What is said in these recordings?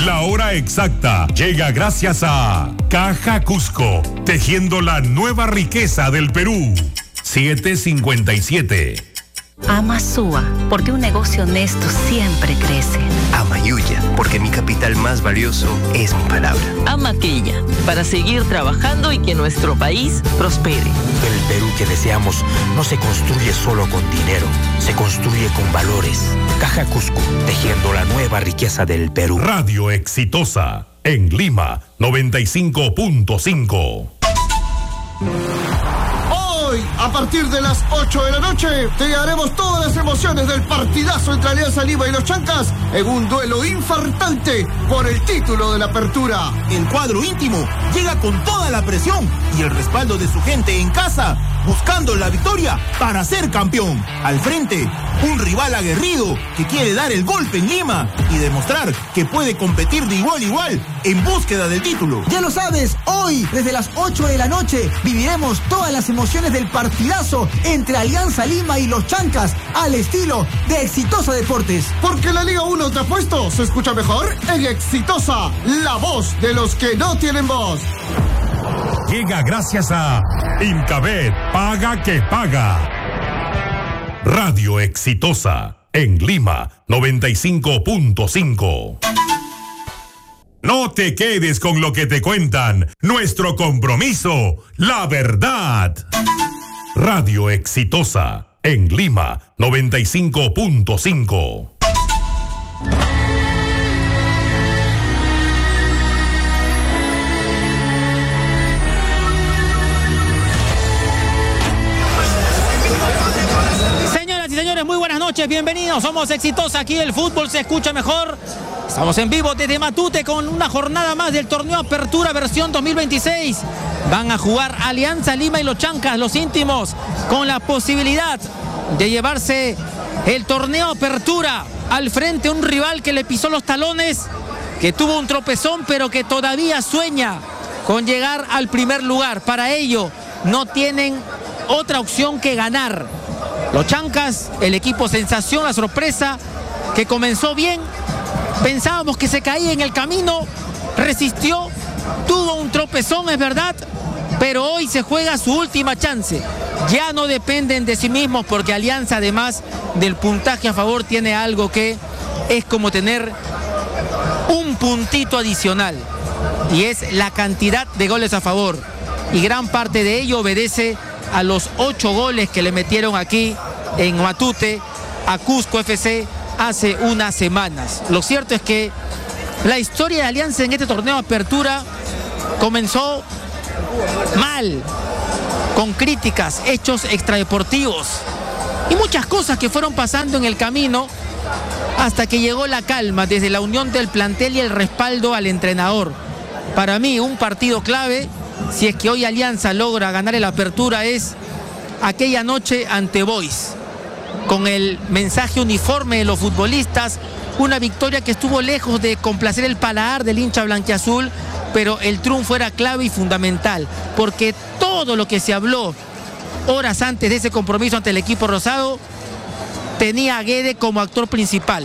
La hora exacta llega gracias a Caja Cusco, tejiendo la nueva riqueza del Perú. 7:57. Ama Sua, porque un negocio honesto siempre crece. Ama Yuya, porque mi capital más valioso es mi palabra. Ama Quilla, para seguir trabajando y que nuestro país prospere. El Perú que deseamos no se construye solo con dinero, se construye con valores. Caja Cusco, tejiendo la nueva riqueza del Perú. Radio Exitosa, en Lima, 95.5. Hoy, a partir de las 8 de la noche, te haremos todas las emociones del partidazo entre Alianza Lima y los Chancas en un duelo infartante por el título de la apertura. El cuadro íntimo llega con toda la presión y el respaldo de su gente en casa, buscando la victoria para ser campeón. Al frente, un rival aguerrido que quiere dar el golpe en Lima y demostrar que puede competir de igual a igual en búsqueda del título. Ya lo sabes, hoy, desde las 8 de la noche, viviremos todas las emociones del partidazo entre Alianza Lima y los Chancas, al estilo de Exitosa Deportes. Porque la Liga 1 te ha puesto, se escucha mejor en Exitosa, la voz de los que no tienen voz. Llega gracias a Incabet, paga que paga. Radio Exitosa, en Lima, 95.5. No te quedes con lo que te cuentan. Nuestro compromiso, la verdad. Radio Exitosa, en Lima, 95.5. Señoras y señores, muy buenas noches, bienvenidos. Somos Exitosa, aquí el fútbol se escucha mejor. Estamos en vivo desde Matute con una jornada más del torneo Apertura versión 2026. Van a jugar Alianza Lima y los Chancas, los íntimos, con la posibilidad de llevarse el torneo Apertura al frente. Un rival que le pisó los talones, que tuvo un tropezón, pero que todavía sueña con llegar al primer lugar. Para ello, no tienen otra opción que ganar. Los Chancas, el equipo sensación, la sorpresa, que comenzó bien. Pensábamos que se caía en el camino, resistió, tuvo un tropezón, es verdad, pero hoy se juega su última chance. Ya no dependen de sí mismos porque Alianza, además del puntaje a favor, tiene algo que es como tener un puntito adicional, y es la cantidad de goles a favor. Y gran parte de ello obedece a los 8 goles que le metieron aquí en Matute a Cusco FC hace unas semanas. Lo cierto es que la historia de Alianza en este torneo Apertura comenzó mal, con críticas, hechos extradeportivos y muchas cosas que fueron pasando en el camino hasta que llegó la calma desde la unión del plantel y el respaldo al entrenador. Para mí, un partido clave, si es que hoy Alianza logra ganar el Apertura, es aquella noche ante Boys, con el mensaje uniforme de los futbolistas, una victoria que estuvo lejos de complacer el paladar del hincha blanquiazul, pero el triunfo era clave y fundamental, porque todo lo que se habló horas antes de ese compromiso ante el equipo rosado tenía a Guede como actor principal.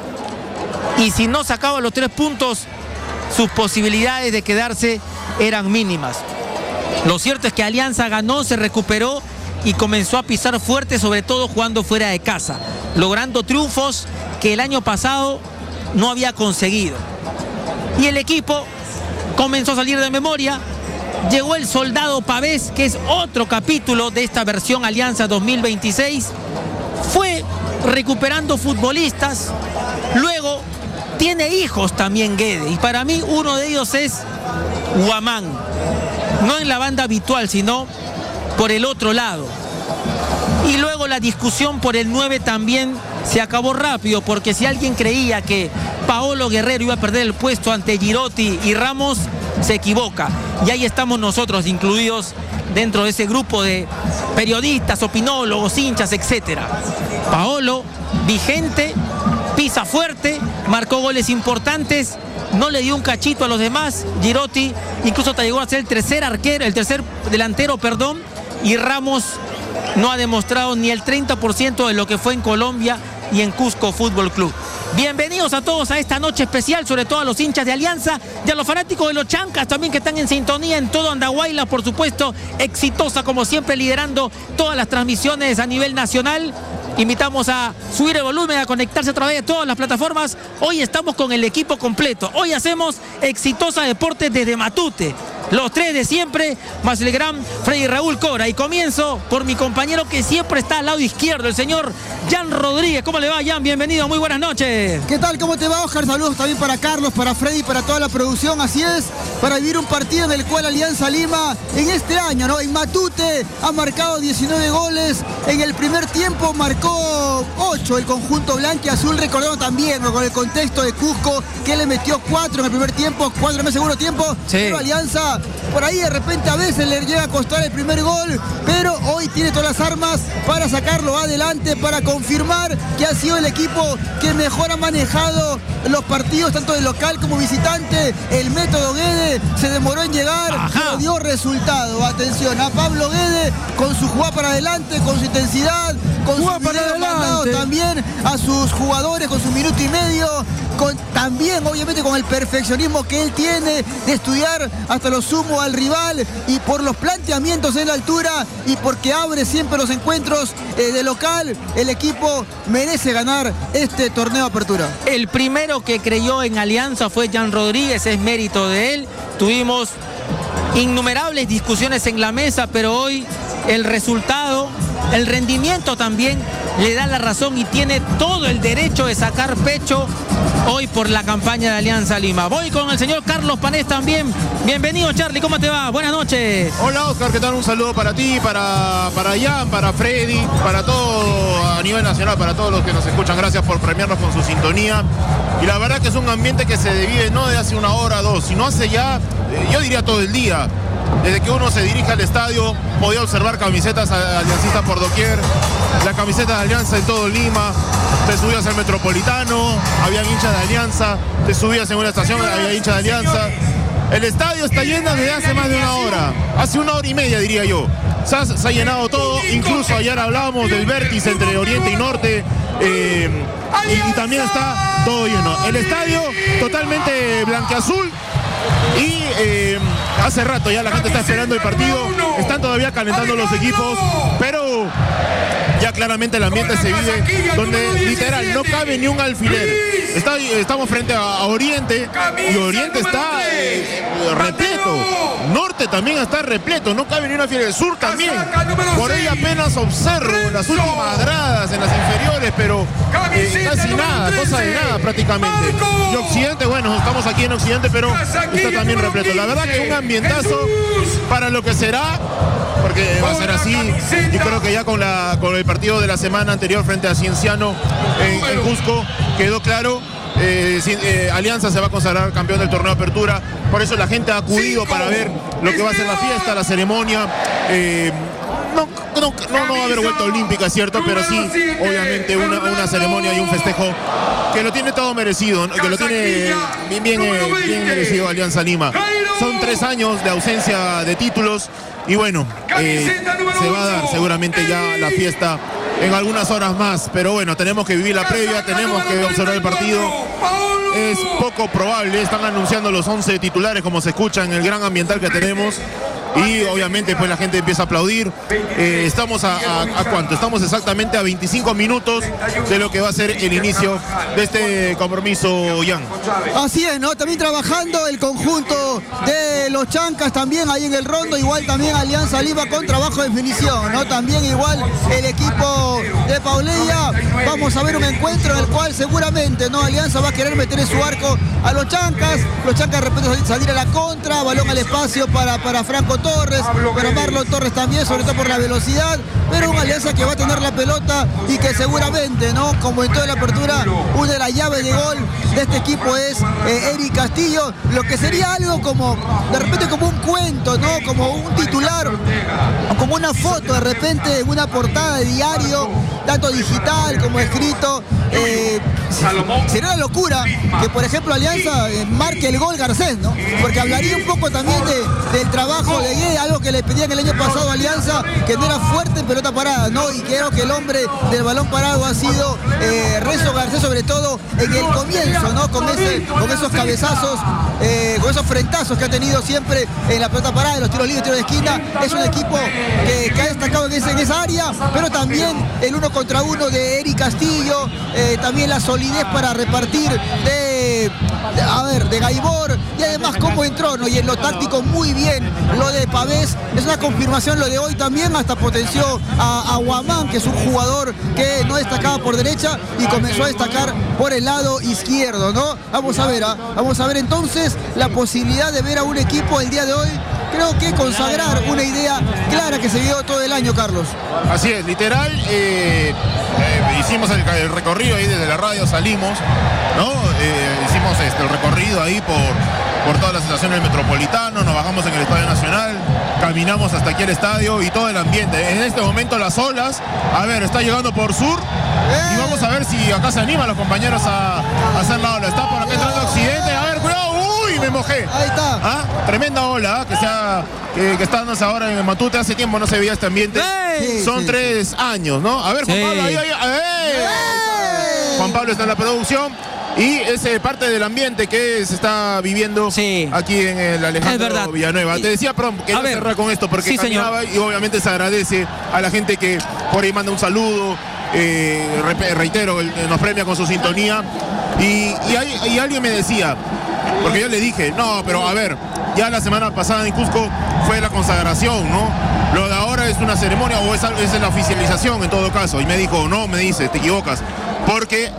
Y si no sacaba los 3 puntos, sus posibilidades de quedarse eran mínimas. Lo cierto es que Alianza ganó, se recuperó y comenzó a pisar fuerte, sobre todo jugando fuera de casa, logrando triunfos que el año pasado no había conseguido. Y el equipo comenzó a salir de memoria. Llegó el soldado Pavés, que es otro capítulo de esta versión Alianza 2026. Fue recuperando futbolistas. Luego tiene hijos también Guede, y para mí uno de ellos es Guamán. No en la banda habitual, sino por el otro lado. Y luego la discusión por el 9 también se acabó rápido, porque si alguien creía que Paolo Guerrero iba a perder el puesto ante Girotti y Ramos, se equivoca. Y ahí estamos nosotros incluidos dentro de ese grupo de periodistas, opinólogos, hinchas, etc. Paolo, vigente, pisa fuerte, marcó goles importantes, no le dio un cachito a los demás. Girotti incluso llegó a ser el tercer delantero, y Ramos no ha demostrado ni el 30% de lo que fue en Colombia y en Cusco Fútbol Club. Bienvenidos a todos a esta noche especial, sobre todo a los hinchas de Alianza y a los fanáticos de los Chancas también que están en sintonía en todo Andahuayla, por supuesto, Exitosa como siempre liderando todas las transmisiones a nivel nacional. Invitamos a subir el volumen, a conectarse a través de todas las plataformas. Hoy estamos con el equipo completo. Hoy hacemos Exitosa Deportes desde Matute. Los tres de siempre, más el gran Freddy Raúl Cora. Y comienzo por mi compañero que siempre está al lado izquierdo, el señor Jan Rodríguez. ¿Cómo le va, Jan? Bienvenido, muy buenas noches. ¿Qué tal? ¿Cómo te va, Oscar? Saludos también para Carlos, para Freddy, para toda la producción. Así es, para vivir un partido en el cual Alianza Lima en este año, ¿no? En Matute ha marcado 19 goles. En el primer tiempo marcó 8 el conjunto blanquiazul. Recordemos también, ¿no? Con el contexto de Cusco, que le metió 4 en el primer tiempo, 4 en el segundo tiempo. Sí. Pero Alianza por ahí de repente a veces le llega a costar el primer gol, pero hoy tiene todas las armas para sacarlo adelante, para confirmar que ha sido el equipo que mejor ha manejado los partidos, tanto de local como visitante. El método Guede se demoró en llegar, pero dio resultado. Atención a Pablo Guede con su jugada para adelante, con su intensidad, con su video mandado también a sus jugadores, con su minuto y medio, también obviamente con el perfeccionismo que él tiene de estudiar hasta lo sumo al rival, y por los planteamientos en la altura y porque abre siempre los encuentros de local. El equipo merece ganar este torneo de apertura. El primero que creyó en Alianza fue Jan Rodríguez, es mérito de él. Tuvimos innumerables discusiones en la mesa, pero hoy el resultado, el rendimiento también le da la razón y tiene todo el derecho de sacar pecho hoy por la campaña de Alianza Lima. Voy con el señor Carlos Panés también. Bienvenido, Charlie, ¿cómo te va? Buenas noches. Hola, Oscar, ¿qué tal? Un saludo para ti, para Jan, para Freddy, para todo a nivel nacional, para todos los que nos escuchan. Gracias por premiarnos con su sintonía. Y la verdad que es un ambiente que se vive no de hace una hora o dos, sino hace ya, yo diría todo el día. Desde que uno se dirige al estadio, podía observar camisetas aliancistas por doquier, la camiseta de Alianza en todo Lima. Te subías al Metropolitano, había hinchas de Alianza, te subías en una estación, había hinchas de Alianza. El estadio está lleno desde hace más de una hora, hace una hora y media diría yo. Se ha llenado todo, incluso ayer hablábamos del vértice entre Oriente y Norte, y también está todo lleno. El estadio totalmente blanqueazul. Y hace rato ya la gente está esperando el partido, están todavía calentando los equipos, pero ya claramente el ambiente se vive donde literal no cabe ni un alfiler. Estamos frente a Oriente y Oriente está repleto, Norte también está repleto, no cabe ni un alfiler, el Sur también. Por ahí apenas observo las últimas gradas en las inferiores, pero casi nada, cosa de nada prácticamente. Y Occidente, bueno, estamos aquí en Occidente, pero está también repleto. La verdad que un ambientazo para lo que será, porque va a ser así. Yo creo que ya con el partido de la semana anterior frente a Cienciano en Cusco quedó claro. Alianza se va a consagrar campeón del torneo de apertura. Por eso la gente ha acudido para ver lo que va a ser la fiesta, la ceremonia. No va a haber vuelta olímpica, es cierto, pero sí, obviamente, una ceremonia y un festejo que lo tiene todo merecido, ¿no? Que lo tiene bien merecido Alianza Lima. Son 3 años de ausencia de títulos y bueno, se va a dar seguramente ya la fiesta en algunas horas más, pero bueno, tenemos que vivir la previa, tenemos que observar el partido. Es poco probable, están anunciando los 11 titulares como se escucha en el gran ambiental que tenemos. Y obviamente pues la gente empieza a aplaudir. Estamos a ¿cuánto? Estamos exactamente a 25 minutos de lo que va a ser el inicio de este compromiso, Jan. Así es, ¿no? También trabajando el conjunto de los Chancas también ahí en el rondo, igual también Alianza Lima con trabajo de definición, ¿no? También igual el equipo de Pauleya. Vamos a ver un encuentro en el cual seguramente, ¿no? Alianza va a querer meter en su arco a los Chancas de repente salir a la contra, balón al espacio para Franco Torres, para Marlon Torres también, sobre todo por la velocidad, pero una Alianza que va a tener la pelota y que seguramente, ¿no? Como en toda la apertura, una de las llaves de gol de este equipo es Eric Castillo, lo que sería algo como, de repente como un cuento, ¿no? Como un titular, o como una foto de repente, una portada de diario, tanto digital como escrito. Sería una locura que, por ejemplo, Alianza marque el gol Garcés, ¿no? Porque hablaría un poco también del trabajo de Guede, algo que le pedían el año pasado a Alianza, que no era fuerte en pelota parada, ¿no? Y creo que el hombre del balón parado ha sido Renzo Garcés, sobre todo en el comienzo, ¿no? Con esos cabezazos, con esos frentazos que ha tenido siempre en la pelota parada, en los tiros libres, tiros de esquina. Es un equipo que ha destacado en esa área, pero también el 1 contra 1 de Eric Castillo, también la solidez para repartir de Gaibor, y además cómo entró, ¿no? Y en lo táctico muy bien lo de Pavés, es una confirmación lo de hoy también, hasta potenció a Guamán, que es un jugador que no destacaba por derecha y comenzó a destacar por el lado izquierdo, ¿no? Vamos a ver entonces la posibilidad de ver a un equipo el día de hoy, creo que consagrar una idea clara que se vio todo el año, Carlos. Así es, literal, hicimos el recorrido ahí desde la radio, salimos, ¿no? Hicimos el recorrido ahí por todas las estaciones del Metropolitano, nos bajamos en el Estadio Nacional, caminamos hasta aquí al estadio y todo el ambiente. En este momento las olas, a ver, está llegando por sur y vamos a ver si acá se animan los compañeros a hacer la ola. Está por acá entrando Occidente, a ver, cuidado, uy, me mojé. Ahí está. ¿Ah? Tremenda ola, que está dándose ahora en Matute, hace tiempo no se veía este ambiente. Sí, Son 3 años, ¿no? A ver, Juan Pablo, ahí. Juan Pablo está en la producción. Y es parte del ambiente que se está viviendo aquí en el Alejandro Villanueva. Te decía, quería cerrar con esto porque caminaba y obviamente se agradece a la gente que por ahí manda un saludo. Reitero, nos premia con su sintonía. Y alguien me decía, porque yo le dije, no, pero a ver, ya la semana pasada en Cusco fue la consagración, ¿no? Lo de ahora es una ceremonia o es la oficialización en todo caso. Y me dijo, no, me dice, te equivocas. Porque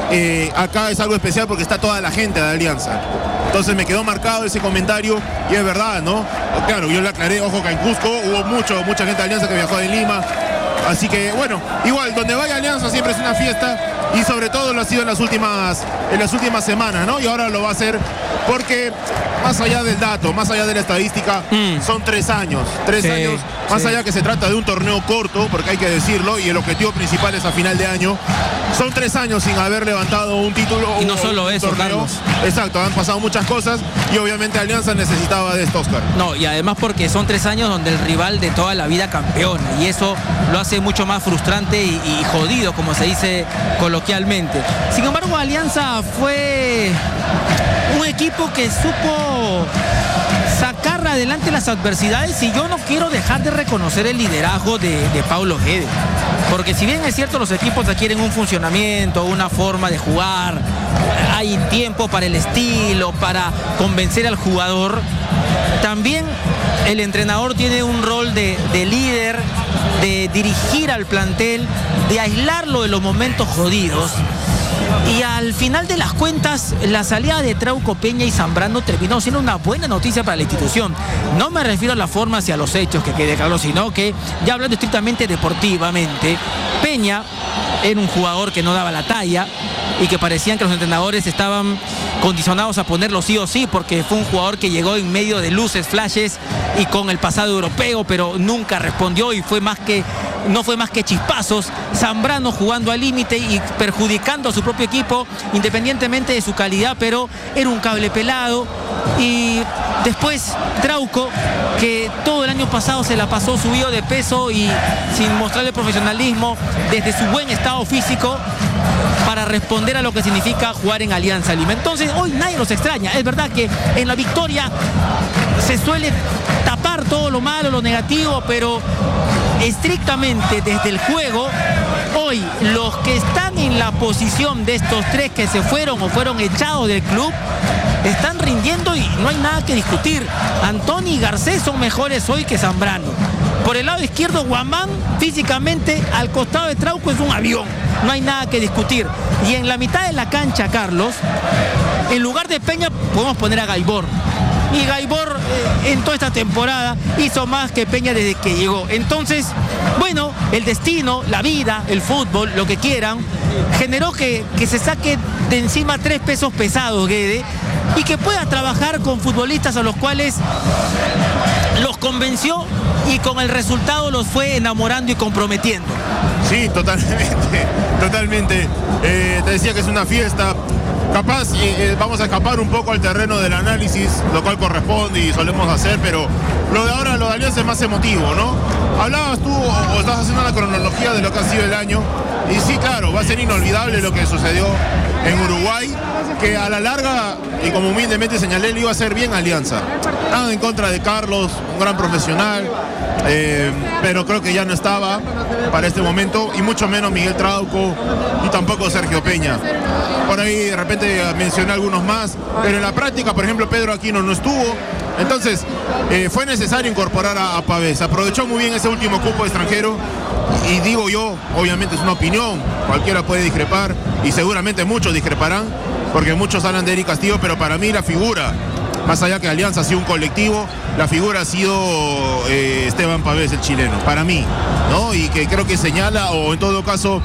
acá es algo especial porque está toda la gente de Alianza. Entonces me quedó marcado ese comentario y es verdad, ¿no? Claro, yo le aclaré, ojo, que en Cusco hubo mucha gente de Alianza que viajó de Lima. Así que, bueno, igual, donde vaya Alianza siempre es una fiesta y sobre todo lo ha sido en las últimas semanas, ¿no? Y ahora lo va a hacer porque, más allá del dato, más allá de la estadística, son 3 años. 3 años, más allá que se trata de un torneo corto, porque hay que decirlo, y el objetivo principal es a final de año. Son 3 años sin haber levantado un título. Y no solo eso, Carlos. Exacto, han pasado muchas cosas y obviamente Alianza necesitaba de esto, Oscar. No, y además porque son 3 años donde el rival de toda la vida campeona, y eso lo hace mucho más frustrante y jodido, como se dice coloquialmente. Sin embargo, Alianza fue un equipo que supo sacar adelante las adversidades, y yo no quiero dejar de reconocer el liderazgo de Paulo Guede, porque si bien es cierto los equipos adquieren un funcionamiento, una forma de jugar, hay tiempo para el estilo, para convencer al jugador, también el entrenador tiene un rol de líder, de dirigir al plantel, de aislarlo de los momentos jodidos. Y al final de las cuentas, la salida de Trauco, Peña y Zambrano terminó siendo una buena noticia para la institución. No me refiero a las formas y a los hechos, que quede claro, sino que, ya hablando estrictamente deportivamente, Peña era un jugador que no daba la talla y que parecían que los entrenadores estaban condicionados a ponerlo sí o sí, porque fue un jugador que llegó en medio de luces, flashes y con el pasado europeo, pero nunca respondió y no fue más que chispazos. Zambrano jugando al límite y perjudicando a su propio equipo, independientemente de su calidad, pero era un cable pelado. Y después Trauco, que todo el año pasado se la pasó subido de peso y sin mostrarle profesionalismo desde su buen estado físico para responder a lo que significa jugar en Alianza Lima. Entonces hoy nadie los extraña. Es verdad que en la victoria se suele tapar todo lo malo, lo negativo, pero estrictamente desde el juego, hoy los que están en la posición de estos 3 que se fueron o fueron echados del club están rindiendo y no hay nada que discutir. Antoni y Garcés son mejores hoy que Zambrano. Por el lado izquierdo, Guamán físicamente al costado de Trauco es un avión, no hay nada que discutir. Y en la mitad de la cancha, Carlos, en lugar de Peña podemos poner a Gaibor. Y Gaibor en toda esta temporada hizo más que Peña desde que llegó. Entonces, bueno, el destino, la vida, el fútbol, lo que quieran, generó que se saque de encima 3 pesos pesados, Guede, y que pueda trabajar con futbolistas a los cuales los convenció y con el resultado los fue enamorando y comprometiendo. Sí, totalmente. Te decía que es una fiesta. capaz vamos a escapar un poco al terreno del análisis, lo cual corresponde y solemos hacer, pero lo de ahora, lo de Alianza es más emotivo, ¿no? Hablabas tú o estás haciendo la cronología de lo que ha sido el año, y sí, claro, va a ser inolvidable lo que sucedió en Uruguay, que a la larga, y como humildemente señalé, le iba a hacer bien a Alianza. Nada en contra de Carlos, un gran profesional, pero creo que ya no estaba para este momento, y mucho menos Miguel Trauco y tampoco Sergio Peña. Por ahí de repente mencioné algunos más, pero en la práctica, por ejemplo, Pedro Aquino no estuvo. Entonces fue necesario incorporar a Pavés. Aprovechó muy bien ese último cupo extranjero, y digo yo, obviamente es una opinión, cualquiera puede discrepar y seguramente muchos discreparán, porque muchos hablan de Eric Castillo, pero para mí la figura, más allá que Alianza ha sido un colectivo, la figura ha sido Esteban Pavés, el chileno, para mí, ¿no? Y que creo que señala, o en todo caso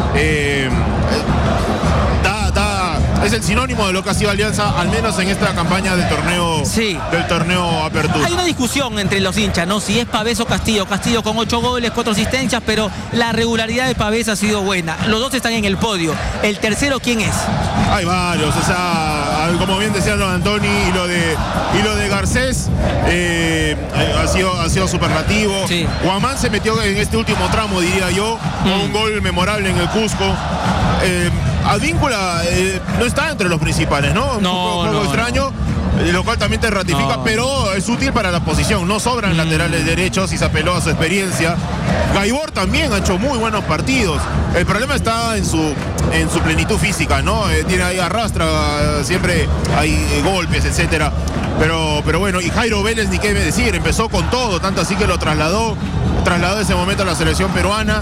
es el sinónimo de lo que ha sido Alianza, al menos en esta campaña del torneo, del torneo Apertura. Hay una discusión entre los hinchas, ¿no? Si es Pavés o Castillo. Castillo con 8 goles, 4 asistencias, pero la regularidad de Pavés ha sido buena. Los dos están en el podio. ¿El tercero quién es? Hay varios, o sea, como bien decía don Antoni, y lo de Garcés ha sido superlativo. Sí. Guamán se metió en este último tramo, diría yo, con un gol memorable en el Cusco. Advíncula no está entre los principales, ¿no? Un juego extraño, lo cual también te ratifica, pero es útil para la posición. No sobran laterales derechos y se apeló a su experiencia. Gaibor también ha hecho muy buenos partidos. El problema está en su plenitud física, ¿no? Tiene ahí arrastra, siempre hay golpes, etcétera. Pero bueno, y Jairo Vélez, ni qué decir, empezó con todo, tanto así que lo trasladó ese momento a la selección peruana.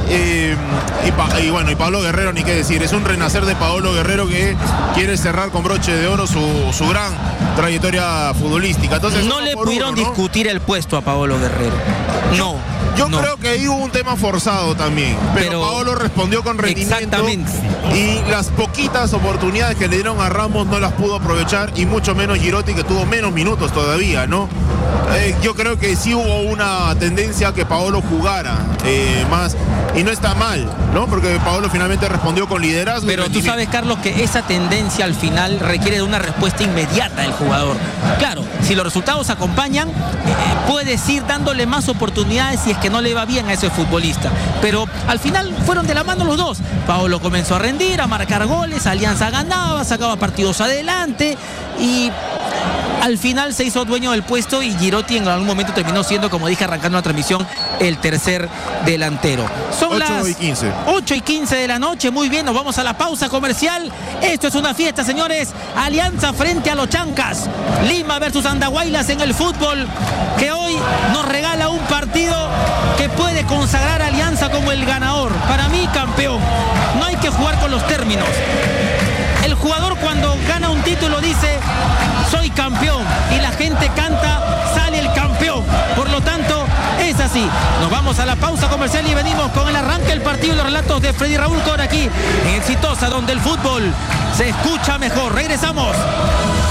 Y bueno, y Pablo Guerrero, ni qué decir, es un renacer de Pablo Guerrero que quiere cerrar con broche de oro su gran trayectoria futbolística. Entonces, no le pudieron discutir el puesto a Pablo Guerrero. Yo creo que ahí hubo un tema forzado también, pero Paolo respondió con rendimiento. Exactamente. Y las poquitas oportunidades que le dieron a Ramos no las pudo aprovechar, y mucho menos Girotti, que tuvo menos minutos todavía, ¿no? Yo creo que sí hubo una tendencia a que Paolo jugara más, y no está mal, ¿no? Porque Paolo finalmente respondió con liderazgo. Pero tú sabes, Carlos, que esa tendencia al final requiere de una respuesta inmediata del jugador. Claro, si los resultados acompañan, puedes ir dándole más oportunidades si es que no le va bien a ese futbolista. Pero al final fueron de la mano los dos. Paolo comenzó a rendir, a marcar goles, Alianza ganaba, sacaba partidos adelante, y al final se hizo dueño del puesto, y Girotti en algún momento terminó siendo, como dije arrancando la transmisión, el tercer delantero. Son las 8:15 de la noche. Muy bien, nos vamos a la pausa comercial. Esto es una fiesta, señores. Alianza frente a los Chancas. Lima versus Andahuaylas en el fútbol, que hoy nos regala un partido que puede consagrar a Alianza como el ganador. Para mí, campeón. No hay que jugar con los términos. El jugador, cuando gana un título, dice: soy campeón, y la gente canta, sale el campeón. Por lo tanto, es así. Nos vamos a la pausa comercial y venimos con el arranque del partido y los relatos de Freddy Raúl Cor aquí en Exitosa, donde el fútbol se escucha mejor. Regresamos.